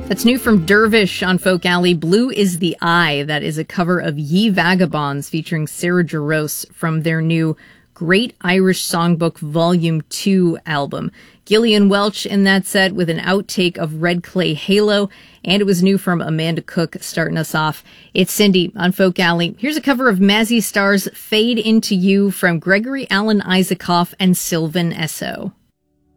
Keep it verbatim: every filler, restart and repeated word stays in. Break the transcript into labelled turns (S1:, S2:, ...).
S1: That's new from Dervish on Folk Alley. Blue is the Eye. That is a cover of Ye Vagabonds featuring Sarah Jarosz from their new Great Irish Songbook Volume two album. Gillian Welch in that set with an outtake of Red Clay Halo, and it was new from Amanda Cook starting us off. It's Cindy on Folk Alley. Here's a cover of Mazzy Star's Fade Into You from Gregory Alan Isaacoff and Sylvan Esso.